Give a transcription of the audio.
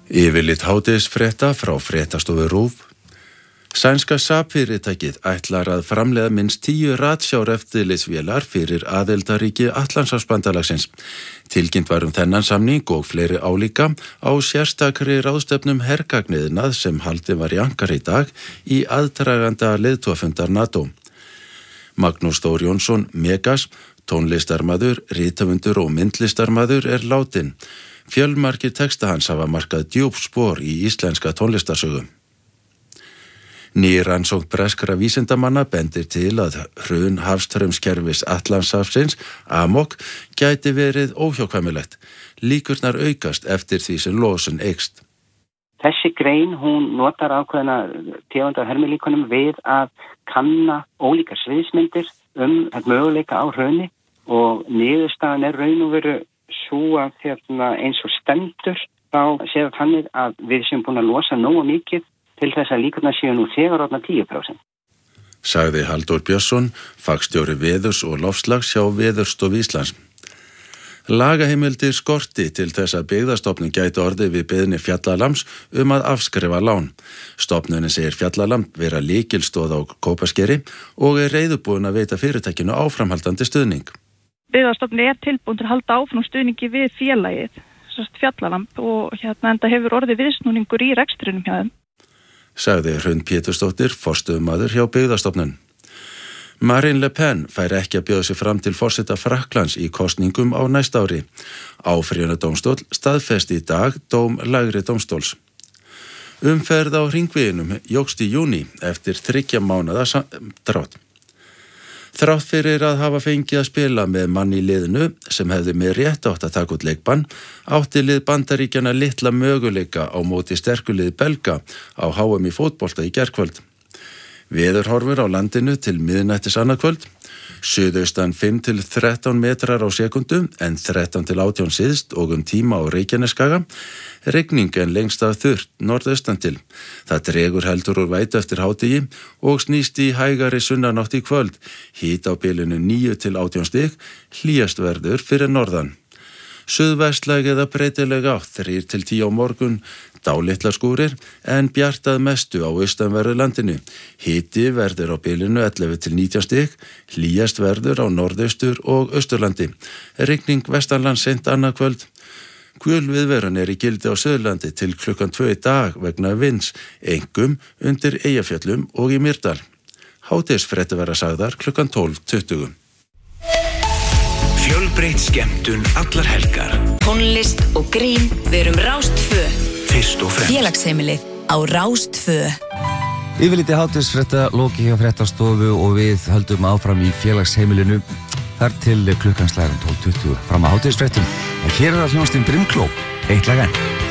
Yfirlit hádegisfrétta frá fréttastofu RÚV. Sænska SAP-fyrirtækið ætlar að framleiða minnst 10 ratsjáreftirlitsvélar fyrir aðildarríki Atlantshafsbandalagsins. Tilkynnt var þennan samning og fleiri álíka á sérstakri ráðstefnum hergagniðnað sem haldið var í Ankara í dag í aðdraganda leiðtogafundar NATO. Magnús Þór Jónsson Megas, tónlistarmaður, rithöfundur og myndlistarmaður látinn. Fjölmargir texta hans hafa markað djúp spor í íslenska tónlistarsögu. Ný rannsókn breskra vísindamanna bendir til að hrun hafstraumskerfis Atlantshafsins, AMOC, gæti verið óhjákvæmilegt. Líkurnar aukast eftir því sem losun eykst. Þessi grein, hún notar ákveðna tegundar hermilíkunum við að kanna ólíkar sviðsmyndir möguleika á hruni og niðurstaðan raun og veru svo að eins og stendur þá séu þannig að við séum búin að losa nógu mikið til þess að líkurnar séu nú þegar orðnar 10%. Sagði Halldór Björnsson, fagstjóri veðurs og loftslags hjá Veðurstofu Íslands. Lagaheimildir skorti til þess að byggðastofnun gæti orðið við beiðni Fjallalambs að afskrifa lán. Stofnunin segir Fjallalamb vera lykilstoð á Kópaskeri og reiðubúin að veita fyrirtækinu áframhaldandi stuðning. Byggðastofnun tilbúin til að halda áfram stuðningi við félagið, Fjallalamb, og enda hefur orðið viðsnúningur í rekstrinum hjá þeim. Sagði Hrund Pétursdóttir, forstöðumaður hjá Byggðastofnun. Marine Le Pen fær ekki að bjóða sig fram til forseta Frakklands í kosningum á næsta ári. Áfrýjunardómstóll staðfesti í dag dóm lægri dómstóls. Umferð á hringveginum jókst í júní eftir 3 mánaða drátt. Þrátt fyrir að hafa fengið að spila með mann í liðinu sem hefði með rétt átt að taka út leikbann, átti lið Bandaríkjanna litla möguleika á móti sterkulið Belga á HM í fótbolta í gærkvöld. Veðurhorfur á landinu til miðnættis annað kvöld, suðaustan 5 til 13 metrar á sekundu en 13 til 18 syðst og tíma á Reykjanesskaga, rigning en lengst af þurrt norðaustan til. Það dregur heldur úr vætu eftir hádegi og snýst í hægari sunnanátt í kvöld, hiti á bilinu 9 til 18 stig, hlýjast verður fyrir norðan. Suðvestlæg eða breytileg átt 3 til 10 á morgun, dálitlar skúrir en bjartað mestu á austanverðu landinu. Hiti verður á bilinu 11 til 19 stig, hlýjast verður á norðaustur og austurlandi. Rigning vestanlands seint annað kvöld. Gul viðveran í gildi á Suðurlandi til klukkan 2 í dag vegna vinds, einkum undir Eyjafjöllum og í Mýrdal. Hádegisfréttir verða sagðar klukkan 12:20. Fjölbreytt skemmtun allar helgar. Tónlist og grín, við erum Rás 2. Fyrst og fremst. Félagsheimilið á Rás 2. Yfirliti hádegisfrétta loki hjá fréttastofu og við höldum áfram í félagsheimilinu þar til klukkan slagar 12:20 fram að hádegisfréttum. En hér það hljómsveitin Brimkló, eitt lag enn.